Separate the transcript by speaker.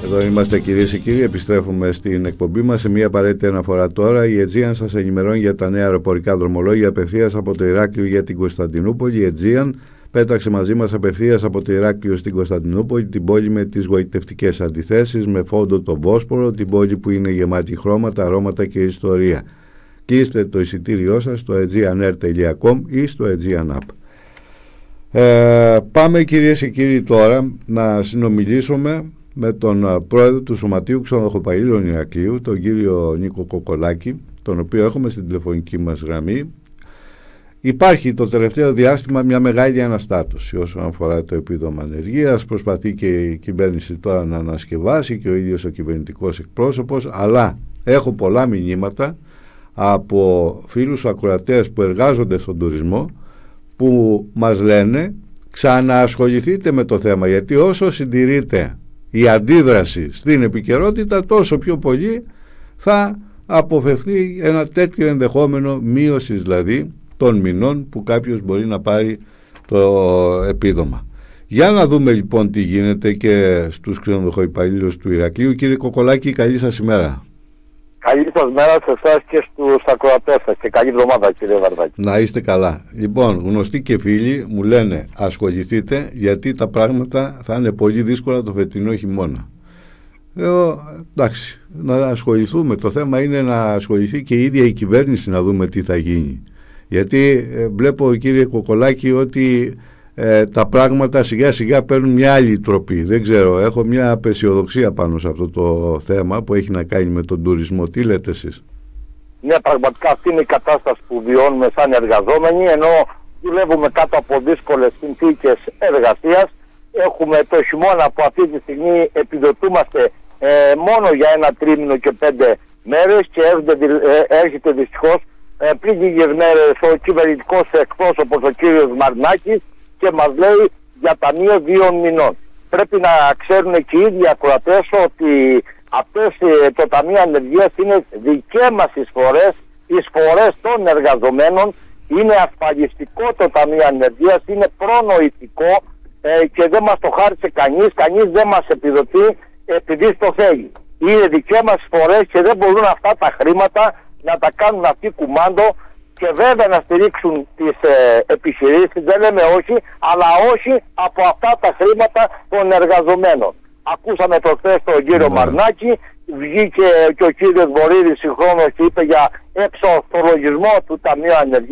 Speaker 1: Εδώ είμαστε κυρίες και κύριοι, επιστρέφουμε στην εκπομπή μας σε μια απαραίτητη αναφορά τώρα. Η Aegean σας ενημερώνει για τα νέα αεροπορικά δρομολόγια απευθείας από το Ηράκλειο για την Κωνσταντινούπολη. Η Aegean πέταξε μαζί μας απευθείας από το Ηράκλειο στην Κωνσταντινούπολη, την πόλη με τις γοητευτικές αντιθέσεις, με φόντο το Βόσπορο, την πόλη που είναι γεμάτη χρώματα, αρώματα και ιστορία. Κλείστε το εισιτήριό σας στο aegeanair.com ή στο Aegean App. Πάμε κυρίες και κύριοι τώρα να συνομιλήσουμε με τον πρόεδρο του Σωματείου Ξενοδοχοπαΐλων Ηρακλείου, τον κύριο Νίκο Κοκολάκη, τον οποίο έχουμε στην τηλεφωνική μας γραμμή. Υπάρχει το τελευταίο διάστημα μια μεγάλη αναστάτωση όσον αφορά το επίδομα ανεργίας. Προσπαθεί και η κυβέρνηση τώρα να ανασκευάσει και ο ίδιος ο κυβερνητικός εκπρόσωπος, αλλά έχω πολλά μηνύματα από φίλους ακροατές που εργάζονται στον τουρισμό που μας λένε ξαναασχοληθείτε με το θέμα, γιατί όσο συντηρείται η αντίδραση στην επικαιρότητα, τόσο πιο πολύ θα αποφευθεί ένα τέτοιο ενδεχόμενο μείωσης δηλαδή των μηνών που κάποιος μπορεί να πάρει το επίδομα. Για να δούμε λοιπόν τι γίνεται και στους ξενοδοχοϊπαλλήλους του Ηρακλείου. Κύριε Κοκολάκη, καλή σας ημέρα.
Speaker 2: Καλή σας μέρα σε εσάς και στους ακροατές σας και καλή εβδομάδα, κύριε Βαρδάκη.
Speaker 1: Να είστε καλά. Λοιπόν, γνωστοί και φίλοι μου λένε ασχοληθείτε, γιατί τα πράγματα θα είναι πολύ δύσκολα το φετινό χειμώνα. Εντάξει, να ασχοληθούμε. Το θέμα είναι να ασχοληθεί και η ίδια η κυβέρνηση να δούμε τι θα γίνει. Γιατί βλέπω, κύριε Κοκολάκη, ότι τα πράγματα σιγά σιγά παίρνουν μια άλλη τροπή. Δεν ξέρω, έχω μια απεσιοδοξία πάνω σε αυτό το θέμα που έχει να κάνει με τον τουρισμό. Τι λέτε εσείς?
Speaker 2: Ναι, πραγματικά αυτή είναι η κατάσταση που βιώνουμε σαν εργαζόμενοι, ενώ δουλεύουμε κάτω από δύσκολες συνθήκες εργασίας. Έχουμε το χειμώνα που αυτή τη στιγμή επιδοτούμαστε μόνο για ένα τρίμηνο και 5 μέρες και έρχεται δυστυχώς πριν λίγες μέρες ο κυβερνητικός εκπρόσωπος, ο κύριος Μαρνάκης, και μας λέει για ταμείο 2 μηνών. Πρέπει να ξέρουν και οι ίδιοι ακροατές ότι αυτές το Ταμείο Ανεργίας είναι δικές μας εισφορές των εργαζομένων. Είναι ασφαλιστικό το Ταμείο Ανεργίας, είναι προνοητικό και δεν μας το χάρισε κανείς δεν μας επιδοτεί επειδή το θέλει. Είναι δικές μας εισφορές και δεν μπορούν αυτά τα χρήματα να τα κάνουν αυτοί κουμάντο και βέβαια να στηρίξουν τις επιχειρήσεις, δεν λέμε όχι, αλλά όχι από αυτά τα χρήματα των εργαζομένων. Ακούσαμε το χθες τον κύριο Μαρνάκη, βγήκε και ο κύριος Βορύδης συγχρόνως και είπε για εξορθολογισμό του Ταμείου Ανεργίας.